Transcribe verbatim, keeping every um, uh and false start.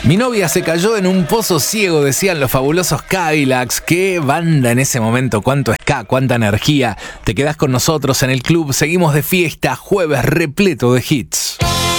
Mi novia se cayó en un pozo ciego, decían los fabulosos Cadillacs. Qué banda en ese momento, cuánto ska, cuánta energía. Te quedás con nosotros en el club, seguimos de fiesta, jueves repleto de hits.